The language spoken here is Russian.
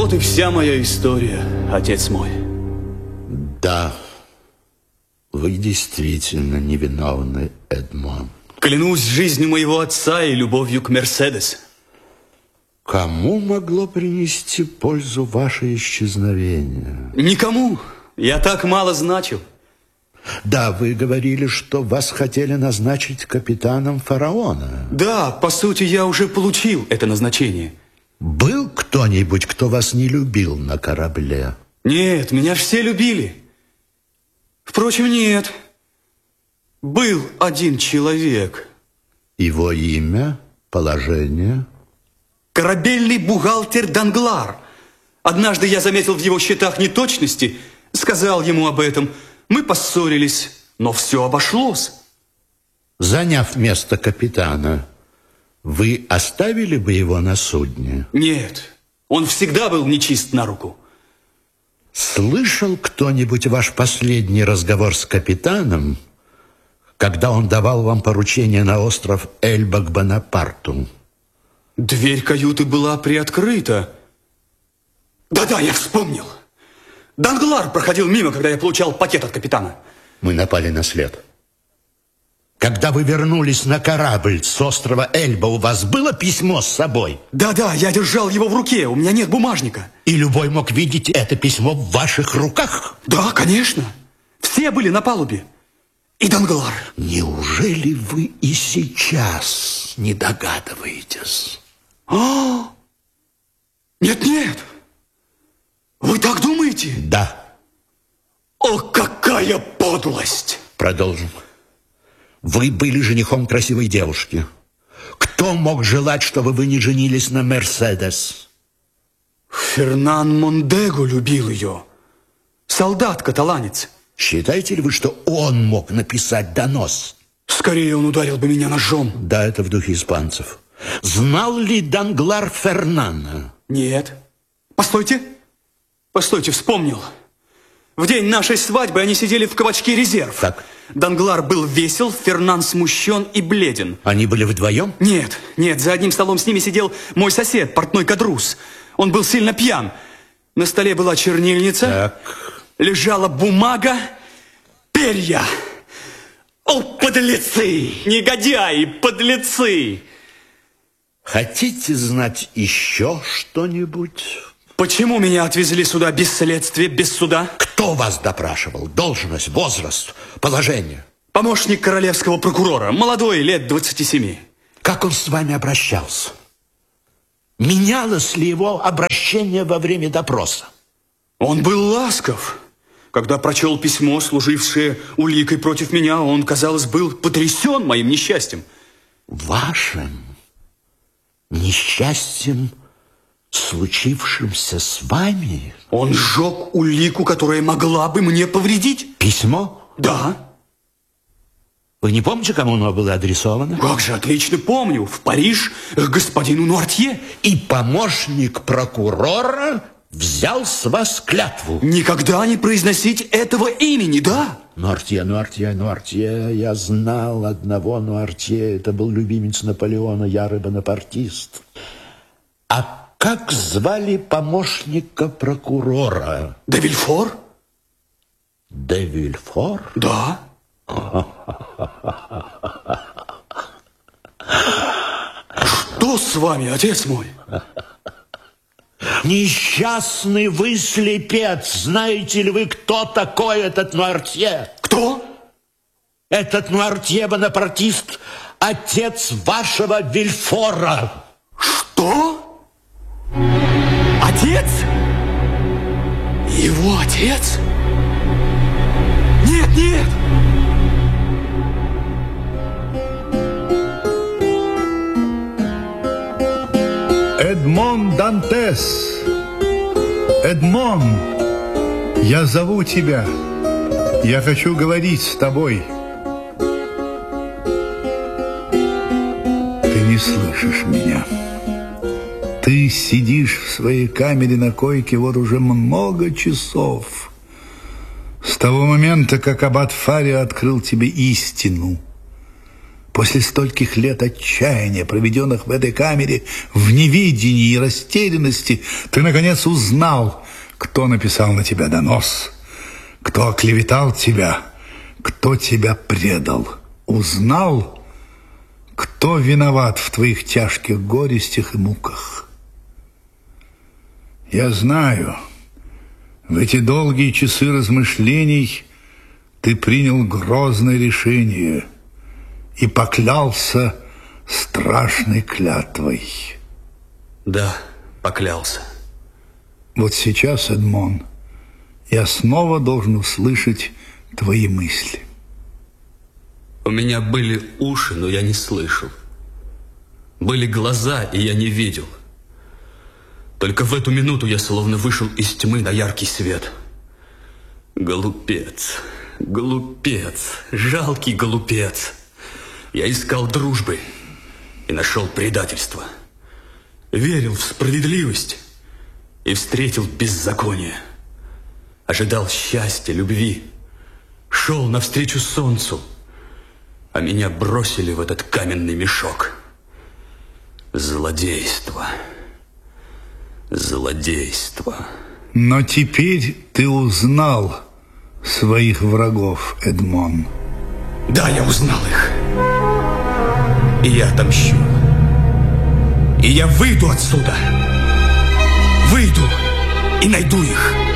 Вот и вся моя история, отец мой. Да, вы действительно невиновны, Эдмон. Клянусь жизнью моего отца и любовью к Мерседес. Кому могло принести пользу ваше исчезновение? Никому. Я так мало значил. Да, вы говорили, что вас хотели назначить капитаном фараона. Да, по сути, я уже получил это назначение. Был кто-нибудь, кто вас не любил на корабле? Нет, меня все любили. Впрочем, нет. Был один человек. Его имя, положение? Корабельный бухгалтер Данглар. Однажды я заметил в его счетах неточности, сказал ему об этом. Мы поссорились, но все обошлось. Заняв место капитана, вы оставили бы его на судне? Нет, он всегда был нечист на руку. Слышал кто-нибудь ваш последний разговор с капитаном, когда он давал вам поручение на остров Эльба к Бонапарту? Дверь каюты была приоткрыта. Да-да, я вспомнил. Данглар проходил мимо, когда я получал пакет от капитана. Мы напали на след. Когда вы вернулись на корабль с острова Эльба, у вас было письмо с собой? Да-да, я держал его в руке, у меня нет бумажника. И любой мог видеть это письмо в ваших руках? Да, конечно. Все были на палубе. И Данглар. Неужели вы и сейчас не догадываетесь? Нет-нет. Вы так думаете? Да. О, какая подлость! Продолжим. Вы были женихом красивой девушки. Кто мог желать, чтобы вы не женились на Мерседес? Фернан Мондего любил ее. Солдат-каталанец. Считаете ли вы, что он мог написать донос? Скорее он ударил бы меня ножом. Да, это в духе испанцев. Знал ли Данглар Фернана? Нет. Постойте. Постойте, вспомнил. В день нашей свадьбы они сидели в кабачке «Резерв». Так. Данглар был весел, Фернан смущен и бледен. Они были вдвоем? Нет, нет, за одним столом с ними сидел мой сосед, портной Кадрус. Он был сильно пьян. На столе была чернильница, Так. лежала бумага, перья. О, подлецы, негодяи, подлецы! Хотите знать еще что-нибудь? Почему меня отвезли сюда без следствия, без суда? Кто вас допрашивал? Должность, возраст, положение? Помощник королевского прокурора, молодой, лет 27. Как он с вами обращался? Менялось ли его обращение во время допроса? Он был ласков. Когда прочел письмо, служившее уликой против меня, он, казалось, был потрясен моим несчастьем. Вашим несчастьем, случившимся с вами? Он сжег улику, которая могла бы мне повредить. Письмо? Да. Вы не помните, кому оно было адресовано? Как же, отлично помню. В Париж к господину Нуартье. И помощник прокурора взял с вас клятву. Никогда не произносить этого имени, да? Нуартье, Нуартье, Нуартье. Я знал одного Нуартье. Это был любимец Наполеона, ярый бонапартист. А как звали помощника прокурора? Де Вильфор? Де Вильфор? Да. Что с вами, отец мой? Несчастный вы слепец. Знаете ли вы, кто такой этот Нуартье? Кто? Этот Нуартье бонапартист, отец вашего Вильфора. Что? Отец? Его отец? Нет, нет! Эдмон Дантес, Эдмон, я зову тебя. Я хочу говорить с тобой. Ты не слышишь меня. Ты сидишь в своей камере на койке вот уже много часов. С того момента, как аббат Фарио открыл тебе истину. После стольких лет отчаяния, проведенных в этой камере, в невидении и растерянности, ты, наконец, узнал, кто написал на тебя донос, кто оклеветал тебя, кто тебя предал. Узнал, кто виноват в твоих тяжких горестях и муках. Я знаю, в эти долгие часы размышлений ты принял грозное решение и поклялся страшной клятвой. Да, поклялся. Вот сейчас, Эдмон, я снова должен услышать твои мысли. У меня были уши, но я не слышал. Были глаза, и я не видел. Только в эту минуту я словно вышел из тьмы на яркий свет. Глупец, глупец, жалкий глупец. Я искал дружбы и нашел предательство. Верил в справедливость и встретил беззаконие. Ожидал счастья, любви. Шел навстречу солнцу, а меня бросили в этот каменный мешок. Злодейство. Злодейство. Но теперь ты узнал своих врагов, Эдмон. Да, я узнал их. И я отомщу. И я выйду отсюда. Выйду и найду их.